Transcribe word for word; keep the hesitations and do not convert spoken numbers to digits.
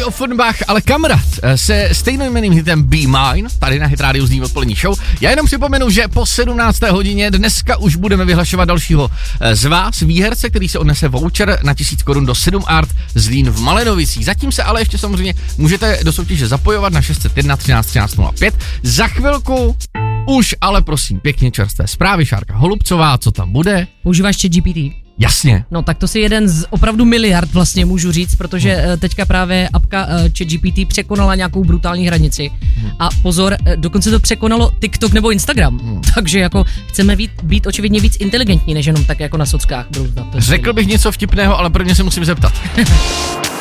Offenbach, ale Kamrat se stejnojmenným hitem Be Mine, tady na Hit Radio zní odpolední show. Já jenom připomenu, že po sedmnácté hodině dneska už budeme vyhlašovat dalšího z vás, výherce, který se odnese voucher na tisíc korun do sedm Art Zlín v Malenovicích. Zatím se ale ještě samozřejmě můžete do soutěže zapojovat na šest set jedna třináct třináct nula pět. Za chvilku už ale prosím pěkně čerstvé zprávy. Šárka Holubcová, co tam bude? Používáš ChatGPT? Jasně. No tak to si jeden z opravdu miliard vlastně můžu říct, protože hmm. teďka právě apka ChatGPT překonala nějakou brutální hranici. Hmm. A pozor, dokonce to překonalo TikTok nebo Instagram. Hmm. Takže jako chceme být, být očividně víc inteligentní, než jenom tak jako na sockách. Řekl bych něco vtipného, ale prvně se musím zeptat.